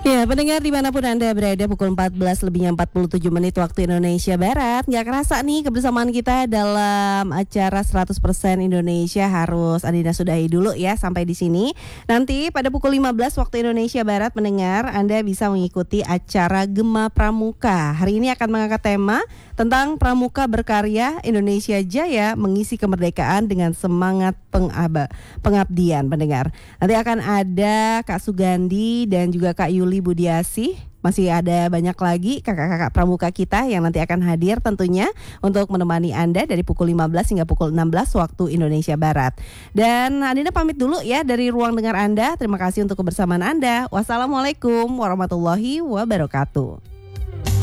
Ya, pendengar dimanapun Anda berada, pukul 14 lebihnya 47 menit waktu Indonesia Barat. Nggak kerasa nih kebersamaan kita dalam acara 100% Indonesia harus Adina sudahi dulu ya sampai di sini. Nanti pada pukul 15 waktu Indonesia Barat, pendengar, Anda bisa mengikuti acara Gema Pramuka. Hari ini akan mengangkat tema tentang Pramuka Berkarya Indonesia Jaya mengisi kemerdekaan dengan semangat pengabdian, pendengar. Nanti akan ada Kak Sugandi dan juga Kak Yuli Budiasih. Masih ada banyak lagi kakak-kakak pramuka kita yang nanti akan hadir tentunya untuk menemani Anda dari pukul 15 hingga pukul 16 waktu Indonesia Barat. Dan Adina pamit dulu ya dari ruang dengar Anda. Terima kasih untuk kebersamaan Anda. Wassalamualaikum warahmatullahi wabarakatuh.